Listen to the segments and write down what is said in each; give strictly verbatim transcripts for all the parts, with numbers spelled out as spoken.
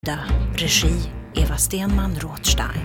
Regi Eva Stenman Rothstein.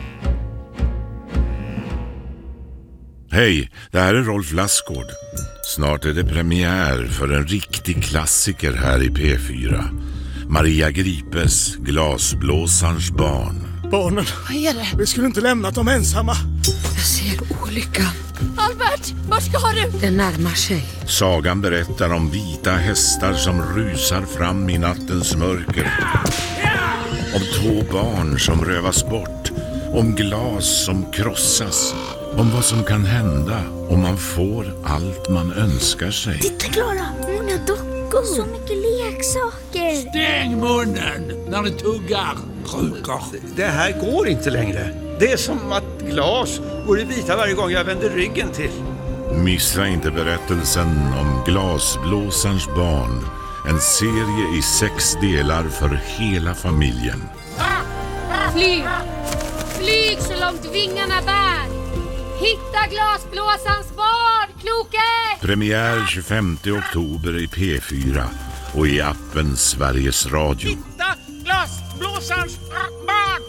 Hej, det här är Rolf Lassgård. Snart är det premiär för en riktig klassiker här i P fyra. Maria Gripes Glasblåsarens barn. Barnen, vad är det? Vi skulle inte lämnat dem ensamma. Jag ser olyckan. Albert, var ska du? Den närmar sig. Sagan berättar om vita hästar som rusar fram i nattens mörker. Om två barn som rövas bort. Om glas som krossas. Om vad som kan hända om man får allt man önskar sig. Titta Klara, många dockor. Så mycket leksaker. Stäng munnen när du tuggar, krukar. Det här går inte längre. Det är som att glas går i vita varje gång jag vänder ryggen till. Missa inte berättelsen om Glasblåsarens barn. En serie i sex delar för hela familjen. Flyg! Flyg så långt vingarna bär. Hitta Glasblåsarens barn, Kloke! Premiär tjugofemte oktober i P fyra och i appen Sveriges Radio. Hitta Glasblåsarens barn!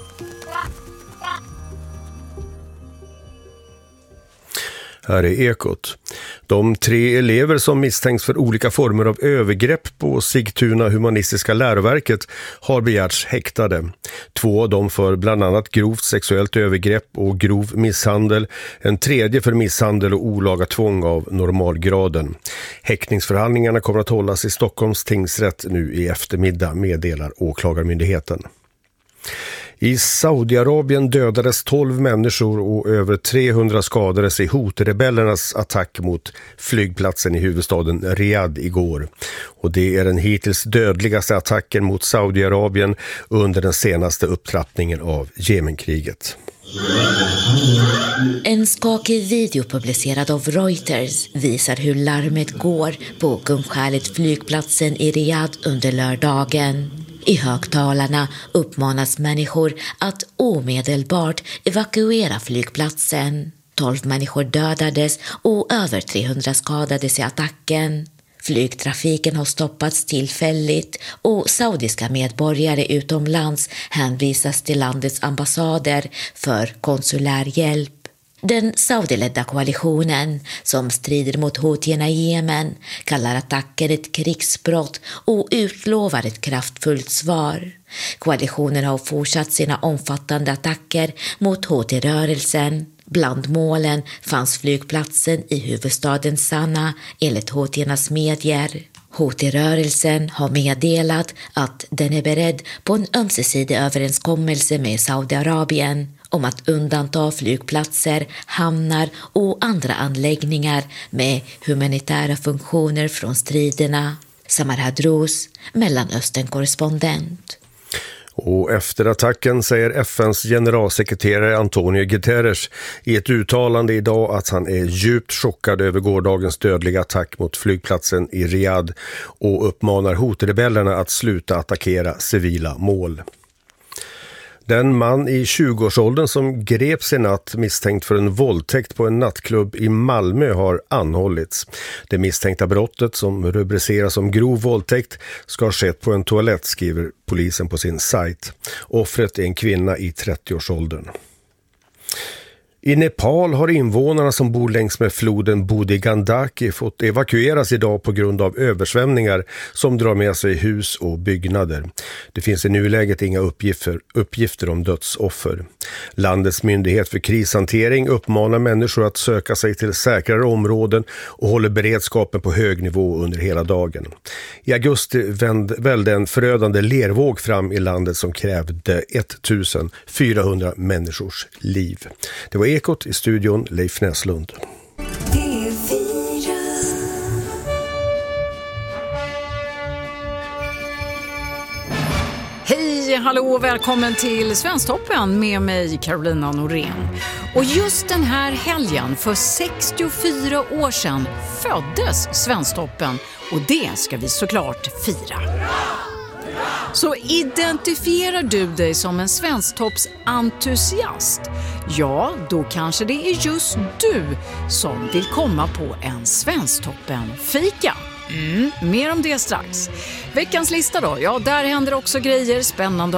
Här är Ekot. De tre elever som misstänks för olika former av övergrepp på Sigtuna humanistiska läroverket har begärts häktade. Två av dem för bland annat grovt sexuellt övergrepp och grov misshandel. En tredje för misshandel och olaga tvång av normalgraden. Häktningsförhandlingarna kommer att hållas i Stockholms tingsrätt nu i eftermiddag, meddelar åklagarmyndigheten. I Saudiarabien dödades tolv människor och över trehundra skadades i Houthi-rebellernas attack mot flygplatsen i huvudstaden Riyadh igår. Och det är den hittills dödligaste attacken mot Saudiarabien under den senaste upptrappningen av Jemenkriget. En skakig video publicerad av Reuters visar hur larmet går på Kungskälet flygplatsen i Riyadh under lördagen. I högtalarna uppmanas människor att omedelbart evakuera flygplatsen. tolv människor dödades och över trehundra skadades i attacken. Flygtrafiken har stoppats tillfälligt och saudiska medborgare utomlands hänvisas till landets ambassader för konsulär hjälp. Den saudiledda koalitionen som strider mot houthierna i Jemen kallar attacken ett krigsbrott och utlovar ett kraftfullt svar. Koalitionen har fortsatt sina omfattande attacker mot Houthi-rörelsen. Bland målen fanns flygplatsen i huvudstaden Sanaa enligt houthiernas medier. Houthi-rörelsen har meddelat att den är beredd på en ömsesidig överenskommelse med Saudiarabien om att undanta flygplatser, hamnar och andra anläggningar med humanitära funktioner från striderna. Samar Hadrous, Mellanöstern-korrespondent. Och efter attacken säger F N:s generalsekreterare Antonio Guterres i ett uttalande idag att han är djupt chockad över gårdagens dödliga attack mot flygplatsen i Riyadh och uppmanar Houthi-rebellerna att sluta attackera civila mål. Den man i tjugoårsåldern som greps i natt misstänkt för en våldtäkt på en nattklubb i Malmö har anhållits. Det misstänkta brottet, som rubriceras som grov våldtäkt, ska ha skett på en toalett, skriver polisen på sin sajt. Offret är en kvinna i trettioårsåldern. I Nepal har invånarna som bor längs med floden Budi Gandaki fått evakueras idag på grund av översvämningar som drar med sig hus och byggnader. Det finns i nuläget inga uppgifter, uppgifter om dödsoffer. Landets myndighet för krishantering uppmanar människor att söka sig till säkrare områden och håller beredskapen på hög nivå under hela dagen. I augusti välde en förödande lervåg fram i landet som krävde ettusen fyrahundra människors liv. Det var Ekot, i studion Leif Näslund. Hej, hallå och välkommen till Svensktoppen med mig Carolina Norén. Och just den här helgen för sextiofyra år sedan föddes Svensktoppen och det ska vi såklart fira. Så identifierar du dig som en Svensktoppsentusiast? Ja, då kanske det är just du som vill komma på en Svensktoppen-fika. Mm, mer om det strax. Veckans lista då, ja där händer också grejer, spännande